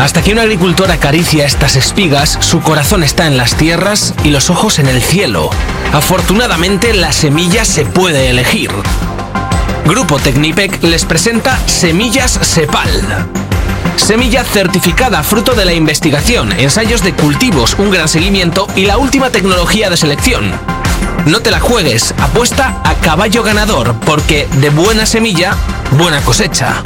Hasta que un agricultor acaricia estas espigas, su corazón está en las tierras y los ojos en el cielo. Afortunadamente, la semilla se puede elegir. Grupo Tecnipec les presenta Semillas Sepal. Semilla certificada fruto de la investigación, ensayos de cultivos, un gran seguimiento y la última tecnología de selección. No te la juegues, apuesta a caballo ganador, porque de buena semilla, buena cosecha.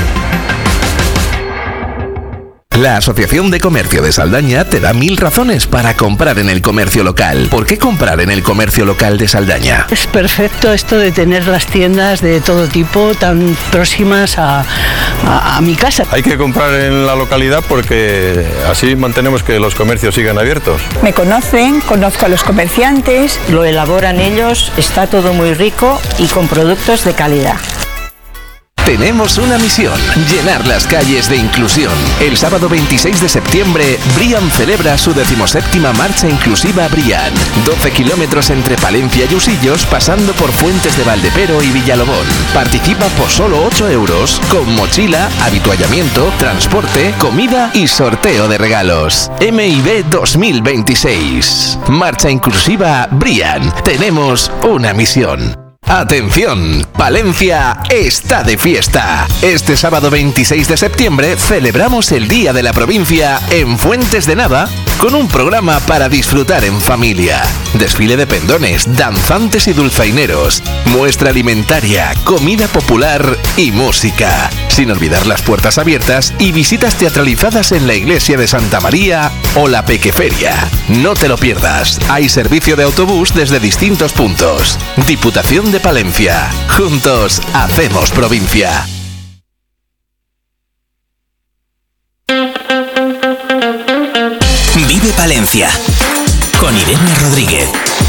La Asociación de Comercio de Saldaña te da 1000 razones para comprar en el comercio local. ¿Por qué comprar en el comercio local de Saldaña? Es perfecto esto de tener las tiendas de todo tipo tan próximas a mi casa. Hay que comprar en la localidad porque así mantenemos que los comercios sigan abiertos. Me conocen, conozco a los comerciantes. Lo elaboran ellos, está todo muy rico y con productos de calidad. Tenemos una misión, llenar las calles de inclusión. El sábado 26 de septiembre, Brian celebra su 17ª Marcha Inclusiva Brian. 12 kilómetros entre Palencia y Usillos, pasando por Fuentes de Valdepero y Villalobón. Participa por solo 8 euros, con mochila, habituallamiento, transporte, comida y sorteo de regalos. MIB 2026. Marcha Inclusiva Brian. Tenemos una misión. ¡Atención! Palencia está de fiesta. Este sábado 26 de septiembre celebramos el Día de la Provincia en Fuentes de Nava con un programa para disfrutar en familia. Desfile de pendones, danzantes y dulzaineros, muestra alimentaria, comida popular y música. Sin olvidar las puertas abiertas y visitas teatralizadas en la iglesia de Santa María o la Pequeferia. No te lo pierdas. Hay servicio de autobús desde distintos puntos. Diputación de Palencia. Juntos hacemos provincia. Vive Palencia con Irene Rodríguez.